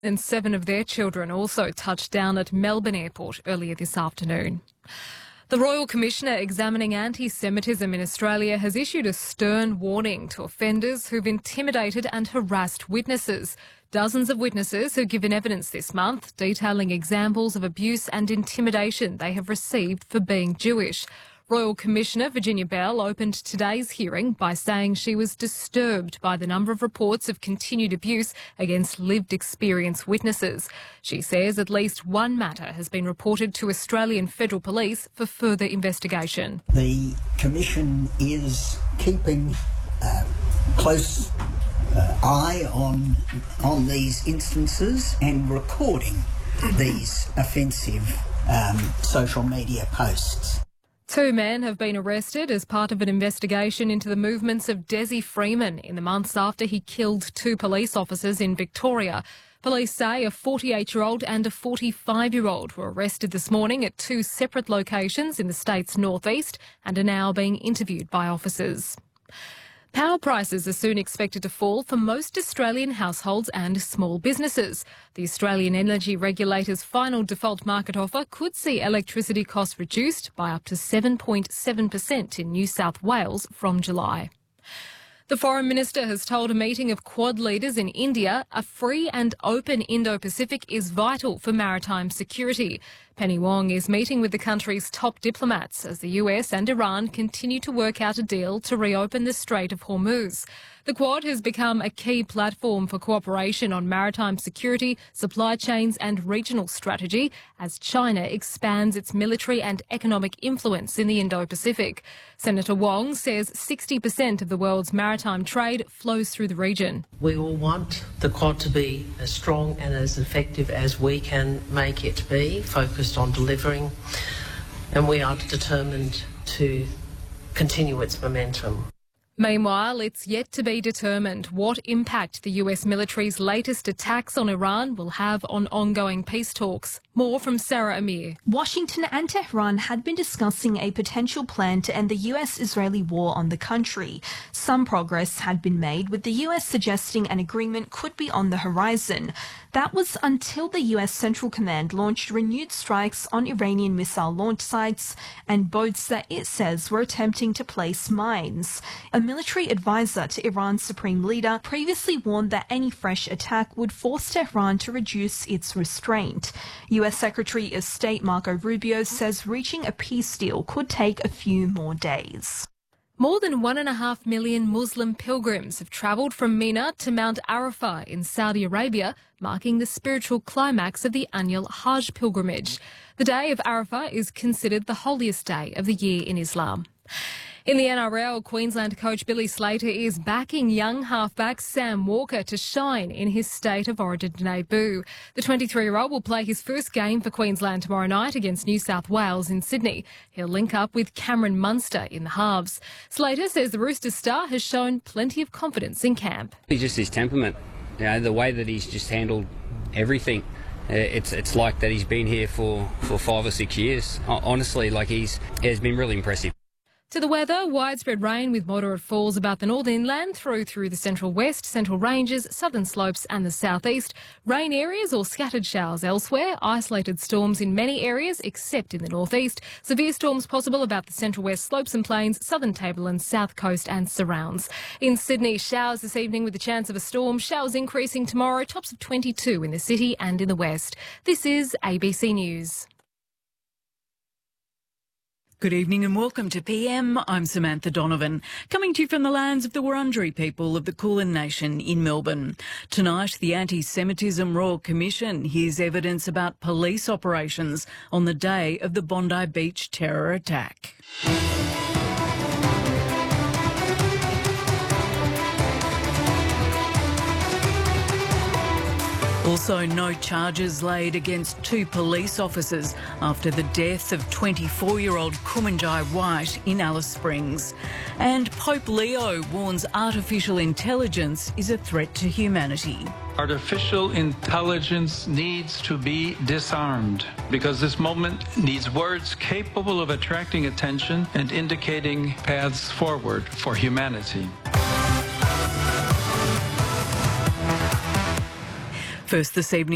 And 7 of their children also touched down at Melbourne Airport earlier this afternoon. The Royal Commissioner examining anti-Semitism in Australia has issued a stern warning to offenders who've intimidated and harassed witnesses. Dozens of witnesses have given evidence this month, detailing examples of abuse and intimidation they have received for being Jewish. Royal Commissioner Virginia Bell opened today's hearing by saying she was disturbed by the number of reports of continued abuse against lived experience witnesses. She says at least one matter has been reported to Australian Federal Police for further investigation. The Commission is keeping close eye on these instances and recording these offensive social media posts. 2 men have been arrested as part of an investigation into the movements of Desi Freeman in the months after he killed 2 police officers in Victoria. Police say a 48-year-old and a 45-year-old were arrested this morning at 2 separate locations in the state's northeast and are now being interviewed by officers. Power prices are soon expected to fall for most Australian households and small businesses. The Australian Energy Regulator's final default market offer could see electricity costs reduced by up to 7.7% in New South Wales from July. The Foreign Minister has told a meeting of Quad leaders in India a free and open Indo-Pacific is vital for maritime security. Penny Wong is meeting with the country's top diplomats as the US and Iran continue to work out a deal to reopen the Strait of Hormuz. The Quad has become a key platform for cooperation on maritime security, supply chains and regional strategy as China expands its military and economic influence in the Indo-Pacific. Senator Wong says 60% of the world's maritime trade flows through the region. We all want the Quad to be as strong and as effective as we can make it be, focused on delivering, and we are determined to continue its momentum. Meanwhile, it's yet to be determined what impact the US military's latest attacks on Iran will have on ongoing peace talks. More from Sarah Amir. Washington and Tehran had been discussing a potential plan to end the US-Israeli war on the country. Some progress had been made, with the US suggesting an agreement could be on the horizon. That was until the US Central Command launched renewed strikes on Iranian missile launch sites and boats that it says were attempting to place mines. A military advisor to Iran's supreme leader previously warned that any fresh attack would force Tehran to reduce its restraint. US Secretary of State Marco Rubio says reaching a peace deal could take a few more days. More than 1.5 million Muslim pilgrims have travelled from Mina to Mount Arafah in Saudi Arabia, marking the spiritual climax of the annual Hajj pilgrimage. The day of Arafah is considered the holiest day of the year in Islam. In the NRL, Queensland coach Billy Slater is backing young halfback Sam Walker to shine in his State of Origin debut. The 23-year-old will play his first game for Queensland tomorrow night against New South Wales in Sydney. He'll link up with Cameron Munster in the halves. Slater says the Roosters star has shown plenty of confidence in camp. He's just his temperament, the way that he's just handled everything. It's like that he's been here for 5 or 6 years. Honestly, it's been really impressive. To the weather, widespread rain with moderate falls about the northern inland through the central west, central ranges, southern slopes and the southeast. Rain areas or scattered showers elsewhere. Isolated storms in many areas except in the northeast. Severe storms possible about the central west slopes and plains, southern tablelands, south coast and surrounds. In Sydney, showers this evening with the chance of a storm. Showers increasing tomorrow, tops of 22 in the city and in the west. This is ABC News. Good evening and welcome to PM. I'm Samantha Donovan, coming to you from the lands of the Wurundjeri people of the Kulin Nation in Melbourne. Tonight, the Anti-Semitism Royal Commission hears evidence about police operations on the day of the Bondi Beach terror attack. Also, no charges laid against 2 police officers after the death of 24-year-old Kumanjai White in Alice Springs. And Pope Leo warns artificial intelligence is a threat to humanity. Artificial intelligence needs to be disarmed because this moment needs words capable of attracting attention and indicating paths forward for humanity. First this evening.